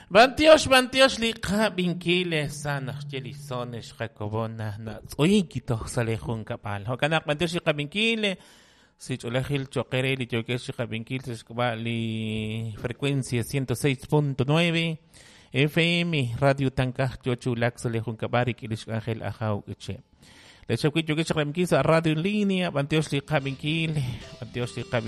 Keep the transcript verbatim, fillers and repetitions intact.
Bantiosh, bantiosh, liqa, binkile, sanos, jelisones, jacobona, nats, oinkito, salejun capal. Hocanak, bantiosh, liqa, binkile, si cholejil, choquere, li choquesh, liqa, binkile, li frecuencia ciento seis punto nueve, F M, Radio Tancaj, Chochulac, salejun capari, kilish, ángel, ajau, eche. Le choquesh, choquesh, liqa, binkile, radio en línea, bantiosh, liqa, binkile, bantiosh, liqa,